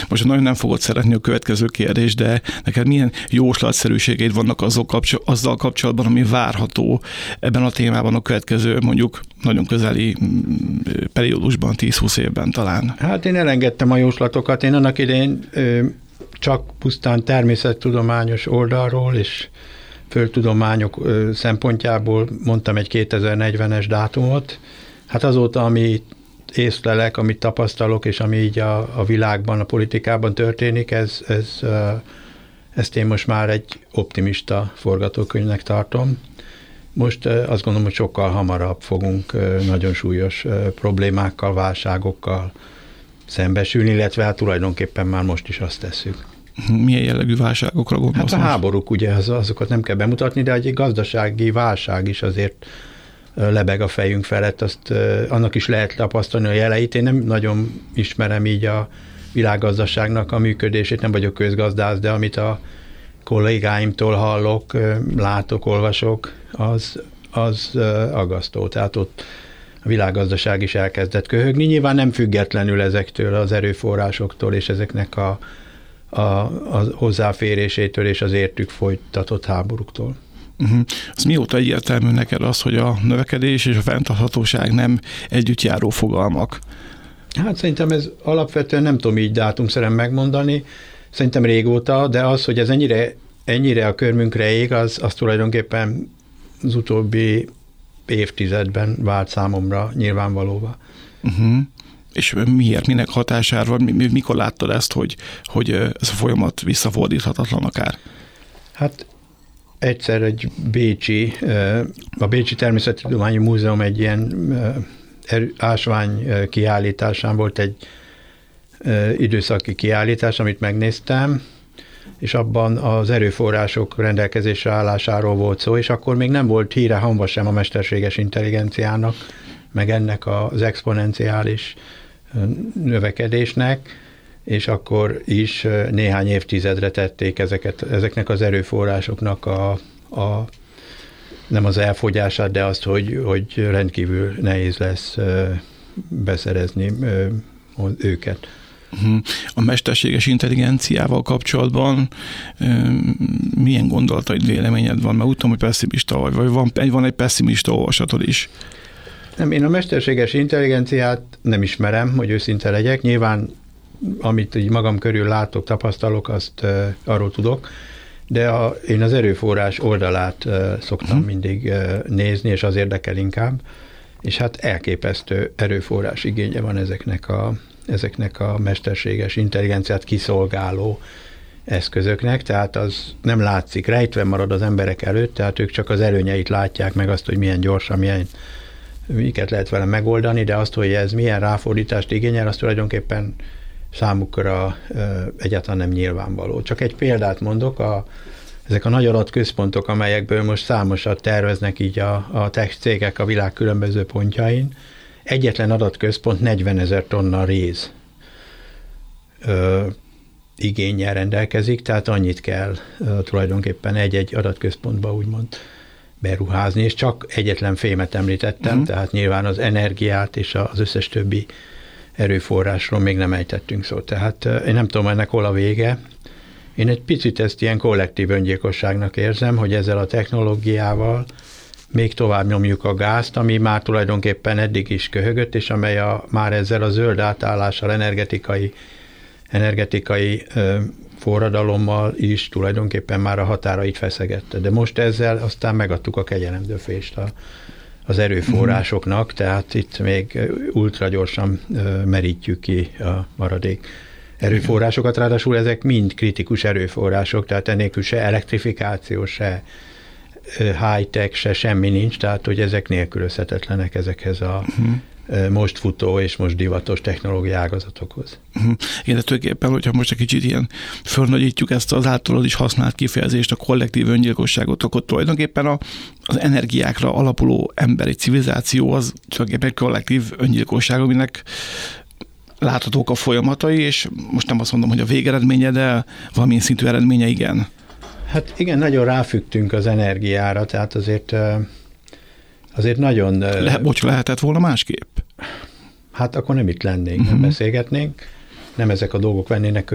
Most nagyon nem fogod szeretni a következő kérdés, de neked milyen jóslatszerűségeid vannak azzal kapcsolatban, ami várható ebben a témában a következő, mondjuk nagyon közeli periódusban, 10-20 évben talán? Hát én elengedtem a jóslatokat. Én annak idején csak pusztán természettudományos oldalról és földtudományok szempontjából mondtam egy 2040-es dátumot. Hát azóta, ami észlelek, amit tapasztalok, és ami így a világban, a politikában történik, ezt én most már egy optimista forgatókönyvnek tartom. Most azt gondolom, hogy sokkal hamarabb fogunk nagyon súlyos problémákkal, válságokkal szembesülni, illetve hát tulajdonképpen már most is azt tesszük. Milyen jellegű válságokra gondolsz? Hát a háborúk, ugye azokat nem kell bemutatni, de egy gazdasági válság is azért lebeg a fejünk felett, azt annak is lehet tapasztalni a jeleit. Én nem nagyon ismerem így a világgazdaságnak a működését, nem vagyok közgazdász, de amit a kollégáimtól hallok, látok, olvasok, az aggasztó. Tehát ott a világgazdaság is elkezdett köhögni. Nyilván nem függetlenül ezektől az erőforrásoktól és ezeknek a hozzáférésétől és az értük folytatott háborúktól. Az mióta egyértelmű neked az, hogy a növekedés és a fenntarthatóság nem együtt járó fogalmak? Hát szerintem ez alapvetően nem tudom így dátumszerűen megmondani, szerintem régóta, de az, hogy ez ennyire a körmünkre ég, az tulajdonképpen az utóbbi évtizedben vált számomra nyilvánvalóvá. És miért, minek hatására, mikor láttad ezt, hogy ez a folyamat visszafordíthatatlan akár? Hát egyszer egy a Bécsi Természettudományi Múzeum egy ilyen ásvány kiállításán volt egy időszaki kiállítás, amit megnéztem, és abban az erőforrások rendelkezésre állásáról volt szó, és akkor még nem volt híre hamva sem a mesterséges intelligenciának, meg ennek az exponenciális növekedésnek, és akkor is néhány évtizedre tették ezeknek az erőforrásoknak nem az elfogyását, de azt, hogy rendkívül nehéz lesz beszerezni őket. A mesterséges intelligenciával kapcsolatban milyen gondolataid, véleményed van? Mert úgy tudom, hogy pessimista vagy van egy pessimista olvasatod is. Nem, én a mesterséges intelligenciát nem ismerem, hogy őszinte legyek. Nyilván, amit így magam körül látok, tapasztalok, azt arról tudok, de én az erőforrás oldalát szoktam mindig nézni, és az érdekel inkább, és hát elképesztő erőforrás igénye van ezeknek a mesterséges intelligenciát kiszolgáló eszközöknek, tehát az nem látszik, rejtve marad az emberek előtt, tehát ők csak az előnyeit látják, meg azt, hogy milyen gyorsan, miket lehet vele megoldani, de azt, hogy ez milyen ráfordítást igényel, az tulajdonképpen számukra egyáltalán nem nyilvánvaló. Csak egy példát mondok, ezek a nagy adatközpontok, amelyekből most számosat terveznek így a tech cégek a világ különböző pontjain, egyetlen adatközpont 40 000 tonna réz igénnyel rendelkezik, tehát annyit kell tulajdonképpen egy-egy adatközpontba úgymond beruházni, és csak egyetlen fémet említettem, tehát nyilván az energiát és az összes többi erőforrásról még nem ejtettünk szót. Tehát én nem tudom, ennek hol a vége. Én egy picit ezt ilyen kollektív öngyilkosságnak érzem, hogy ezzel a technológiával még tovább nyomjuk a gázt, ami már tulajdonképpen eddig is köhögött, és amely már ezzel a zöld átállással, energetikai forradalommal is tulajdonképpen már a határait feszegette. De most ezzel aztán megadtuk a kegyelemdöfést az erőforrásoknak, tehát itt még ultra gyorsan merítjük ki a maradék erőforrásokat, ráadásul ezek mind kritikus erőforrások, tehát ennélkül se elektrifikáció, se high-tech, se semmi nincs, tehát hogy ezek nélkülözhetetlenek ezekhez a most futó és most divatos technológiai ágazatokhoz. Igen, de tulajdonképpen, hogyha most egy kicsit ilyen fölnagyítjuk ezt az általad is használt kifejezést, a kollektív öngyilkosságot, akkor tulajdonképpen az energiákra alapuló emberi civilizáció az tulajdonképpen egy kollektív öngyilkosság, aminek láthatók a folyamatai, és most nem azt mondom, hogy a végeredménye, de valamilyen szintű eredménye igen. Hát igen, nagyon ráfüggtünk az energiára, tehát azért nagyon... lehetett volna másképp? Hát akkor nem itt lennénk, nem beszélgetnénk, nem ezek a dolgok vennének